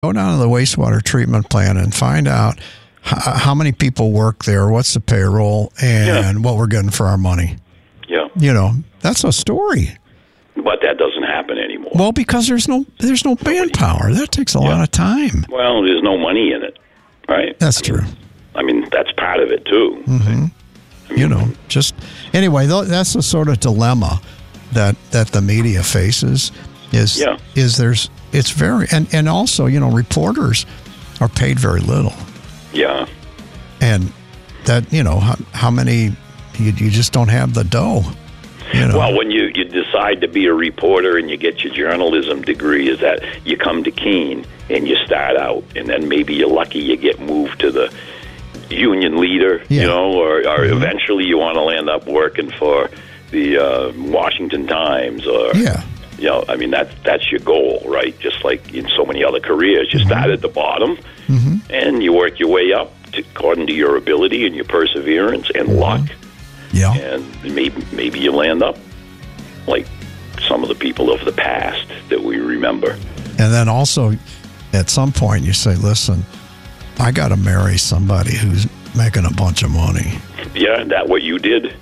Go down to the wastewater treatment plant and find out how many people work there, what's the payroll, and what we're getting for our money. Yeah. That's a story. But that doesn't happen anymore. Well, because there's no manpower. That takes a lot of time. Well, there's no money in it, right? That's true. I mean, that's part of it, too. Mm-hmm. Anyway, that's the sort of dilemma that the media faces it's very, and also, reporters are paid very little. Yeah. And that, how many, you just don't have the dough. Well, when you decide to be a reporter and you get your journalism degree, is that you come to Keene and you start out, and then maybe you're lucky you get moved to the union leader, or eventually you want to land up working for the Washington Times, or I mean that's your goal, right? Just like in so many other careers, you start at the bottom and you work your way up according to your ability and your perseverance and luck. Yeah, and maybe you land up like some of the people of the past that we remember. And then also, at some point, you say, "Listen, I got to marry somebody who's making a bunch of money." Yeah, that what you did?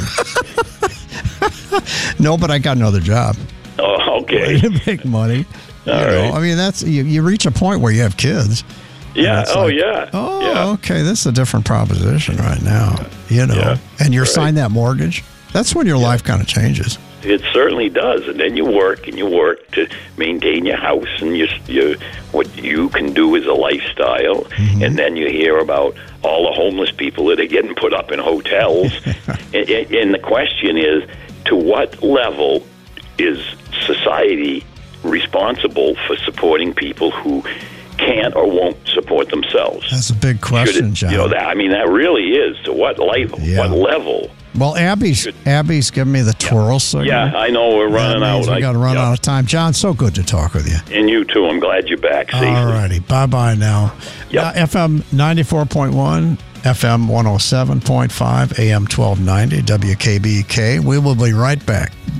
No, but I got another job. Oh, okay. To make money. All right. I mean, that's you reach a point where you have kids. Yeah. Oh, yeah. Oh, yeah. Okay. This is a different proposition right now. Yeah. And you're signing that mortgage. That's when your life kind of changes. It certainly does, and then you work to maintain your house and your what you can do as a lifestyle, and then you hear about all the homeless people that are getting put up in hotels, and the question is, to what level is society responsible for supporting people who can't or won't support themselves? That's a big question, John. That really is. To what level? What level? Well, Abby's giving me the twirl signal. Yeah, I know we're running out. We got to run out of time. John, so good to talk with you. And you too. I'm glad you're back safely. All righty. Bye-bye now. Yep. FM 94.1, FM 107.5, AM 1290, WKBK. We will be right back.